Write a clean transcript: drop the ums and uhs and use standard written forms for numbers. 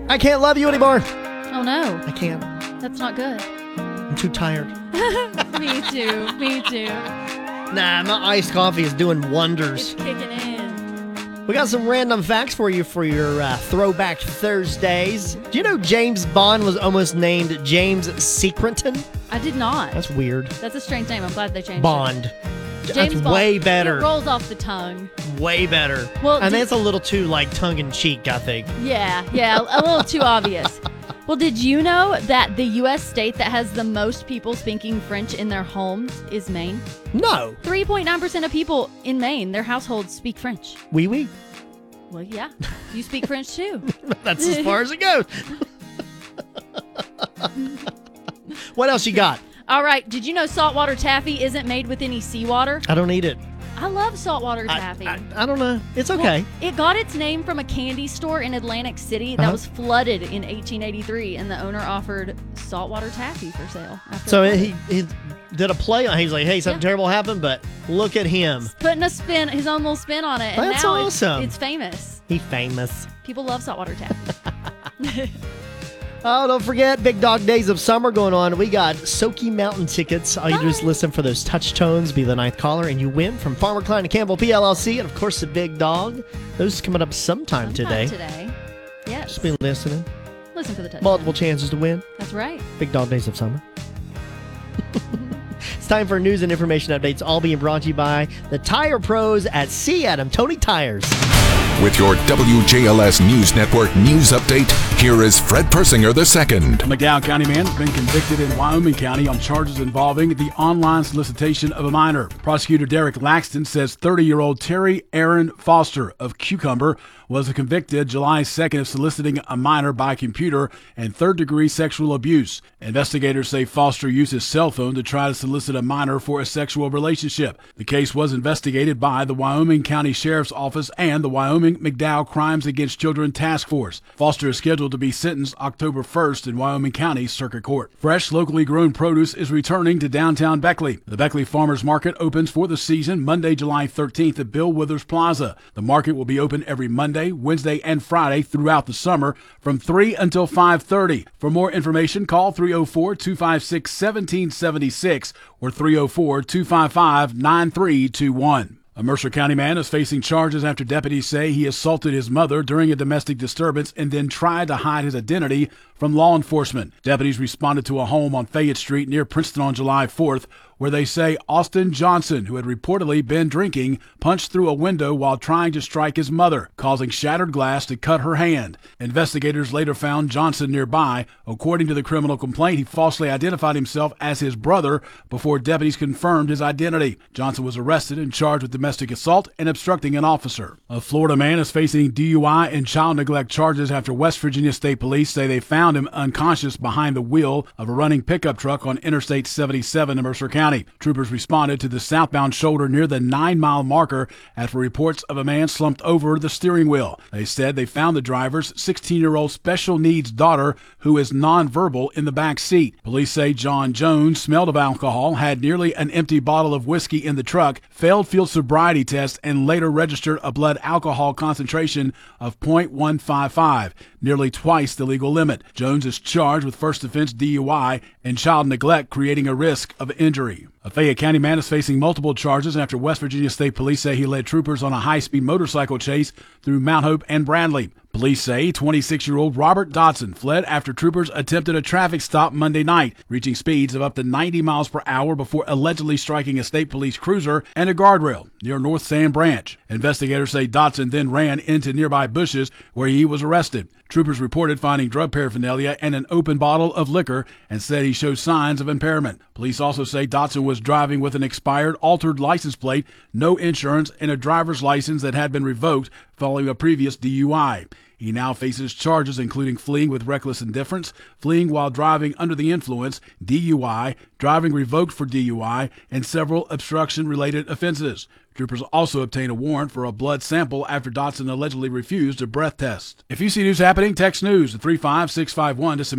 I can't love you anymore. Oh, no. I can't. That's not good. I'm too tired. Me too. Me too. Nah, my iced coffee is doing wonders. It's kicking in. We got some random facts for you for your Throwback Thursdays. Do you know James Bond was almost named James Secreton? I did not. That's weird. That's a strange name. I'm glad they changed Bond. it. That's James Bond. way better. It rolls off the tongue. Way better. Well, I think it's a little too, tongue-in-cheek, I think. Yeah, a little too obvious. Well, did you know that the U.S. state that has the most people speaking French in their homes is Maine? No. 3.9% of people in Maine, their households speak French. Oui, oui. Well, yeah. You speak French, too. That's as far as it goes. What else you got? All right. Did you know saltwater taffy isn't made with any seawater? I don't eat it. I love saltwater taffy. I don't know. It's okay. Well, it got its name from a candy store in Atlantic City that was flooded in 1883, and the owner offered saltwater taffy for sale. So he did a play on it. He's like, hey, something terrible happened, but look at him. Putting his own little spin on it. And That's now awesome. It's famous. He's famous. People love saltwater taffy. Oh, don't forget, Big Dog Days of Summer going on. We got Soaky Mountain tickets. All you do is listen for those touch tones, be the ninth caller, and you win from Farmer Klein and Campbell PLLC, and of course the Big Dog. Those coming up sometime today. Yes. Just be listening. Listen for the touch. Multiple chances to win. That's right. Big Dog Days of Summer. It's time for news and information updates, all being brought to you by the Tire Pros at C. Adam Tony Tires. With your WJLS News Network news update, here is Fred Persinger II. A McDowell County man has been convicted in Wyoming County on charges involving the online solicitation of a minor. Prosecutor Derek Laxton says 30-year-old Terry Aaron Foster of Cucumber was convicted July 2nd of soliciting a minor by computer and third-degree sexual abuse. Investigators say Foster used his cell phone to try to solicit a minor for a sexual relationship. The case was investigated by the Wyoming County Sheriff's Office and the Wyoming McDowell Crimes Against Children Task Force. Foster is scheduled to be sentenced October 1st in Wyoming County Circuit Court. Fresh, locally grown produce is returning to downtown Beckley. The Beckley Farmers Market opens for the season Monday, July 13th at Bill Withers Plaza. The market will be open every Monday, Wednesday, and Friday throughout the summer from 3 until 5:30. For more information, call 304-256-1776 or 304-255-9321. A Mercer County man is facing charges after deputies say he assaulted his mother during a domestic disturbance and then tried to hide his identity from law enforcement. Deputies responded to a home on Fayette Street near Princeton on July 4th, where they say Austin Johnson, who had reportedly been drinking, punched through a window while trying to strike his mother, causing shattered glass to cut her hand. Investigators later found Johnson nearby. According to the criminal complaint, he falsely identified himself as his brother before deputies confirmed his identity. Johnson was arrested and charged with domestic assault and obstructing an officer. A Florida man is facing DUI and child neglect charges after West Virginia State Police say they found him unconscious behind the wheel of a running pickup truck on Interstate 77 in Mercer County. Troopers responded to the southbound shoulder near the 9-mile marker after reports of a man slumped over the steering wheel. They said they found the driver's 16-year-old special needs daughter, who is nonverbal, in the back seat. Police say John Jones smelled of alcohol, had nearly an empty bottle of whiskey in the truck, failed field sobriety test, and later registered a blood alcohol concentration of .155, nearly twice the legal limit. Jones is charged with first offense DUI and child neglect, creating a risk of injury. A Fayette County man is facing multiple charges after West Virginia State Police say he led troopers on a high-speed motorcycle chase through Mount Hope and Bradley. Police say 26-year-old Robert Dodson fled after troopers attempted a traffic stop Monday night, reaching speeds of up to 90 miles per hour before allegedly striking a state police cruiser and a guardrail near North Sand Branch. Investigators say Dodson then ran into nearby bushes where he was arrested. Troopers reported finding drug paraphernalia and an open bottle of liquor and said he showed signs of impairment. Police also say Dodson was driving with an expired, altered license plate, no insurance, and a driver's license that had been revoked following a previous DUI. He now faces charges including fleeing with reckless indifference, fleeing while driving under the influence, DUI, driving revoked for DUI, and several obstruction-related offenses. Troopers also obtained a warrant for a blood sample after Dodson allegedly refused a breath test. If you see news happening, text news to 35651 to submit